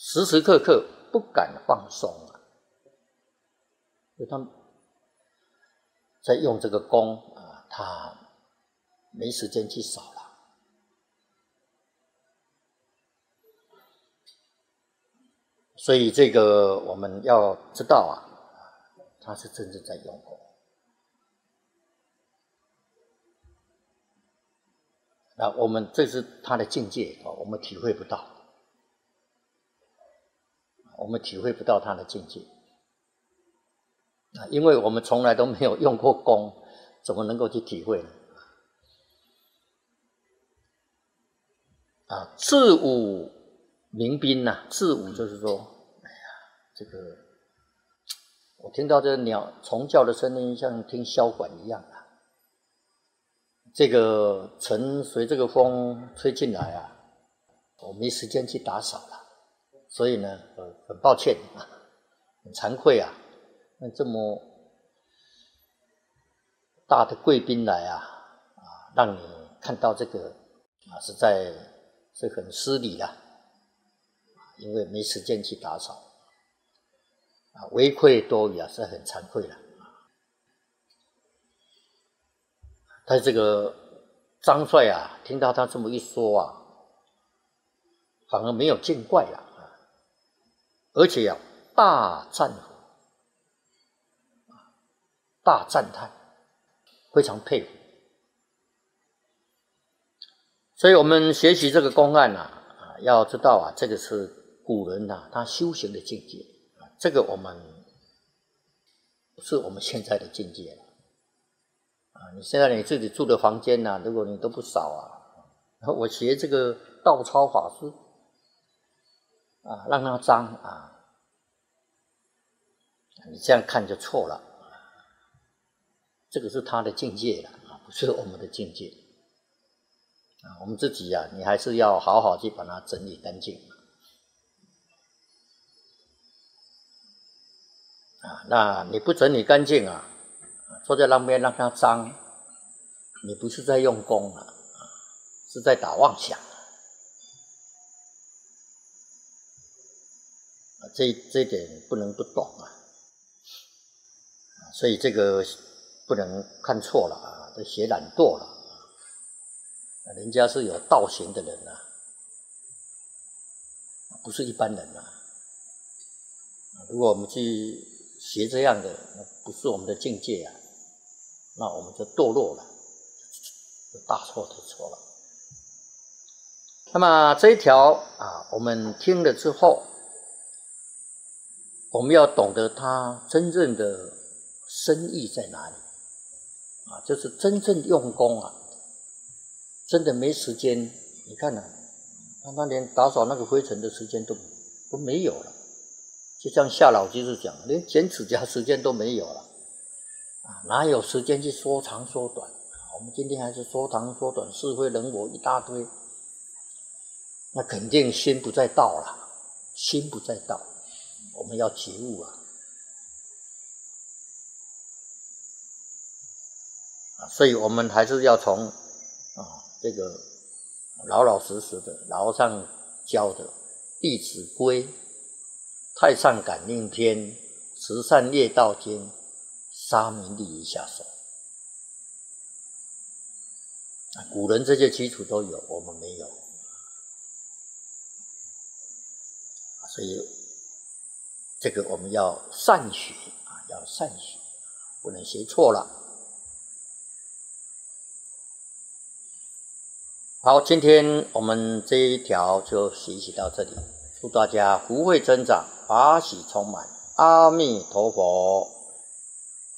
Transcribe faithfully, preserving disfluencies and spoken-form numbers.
时时刻刻不敢放松啊，所以他们在用这个功啊，他没时间去扫了。所以这个我们要知道啊，他是真正在用功。那我们这是他的境界啊，我们体会不到，我们体会不到他的境界啊，因为我们从来都没有用过功，怎么能够去体会呢？啊，自武民兵呐、啊，自武就是说，哎呀，这个我听到这个鸟虫叫的声音，像听箫管一样啊。这个尘随这个风吹进来啊，我没时间去打扫了，所以呢，呃，很抱歉啊，很惭愧啊，那这么大的贵宾来啊，啊，让你看到这个啊，实在是很失礼了，因为没时间去打扫，啊，微愧多余啊，是很惭愧了。他这个张帅啊，听到他这么一说啊，反而没有见怪了，而且啊，大赞服，大赞叹，非常佩服。所以我们学习这个公案啊，要知道啊，这个是古人啊他修行的境界，这个我们不是我们现在的境界了。啊，你现在你自己住的房间啊，如果你都不扫啊，我学这个道超法师啊，让它脏啊，你这样看就错了，这个是他的境界了啊，不是我们的境界啊。我们自己啊，你还是要好好去把它整理干净啊。那你不整理干净啊，坐在那边让它脏，你不是在用功啊，是在打妄想啊。这这一点不能不懂啊，所以这个不能看错了啊，这学懒惰了，人家是有道行的人啊，不是一般人啊。如果我们去学这样的，那不是我们的境界啊，那我们就堕落了，就大错特错了。那么这一条啊，我们听了之后，我们要懂得它真正的深意在哪里啊，就是真正用功啊，真的没时间。你看啊，他连打扫那个灰尘的时间都都没有了，就像夏老居士讲，连剪指甲时间都没有了啊，哪有时间去说长说短？我们今天还是说长说短，是非人我一大堆，那肯定心不在道了，心不在道，我们要觉悟啊！啊，所以我们还是要从啊这个老老实实的老上教的《弟子规》《太上感应篇》《慈善列道经》沙弥礼仪下手。古人这些基础都有，我们没有，所以这个我们要善学啊，要善学，不能学错了。好，今天我们这一条就学习到这里，祝大家福慧增长，法喜充满，阿弥陀佛。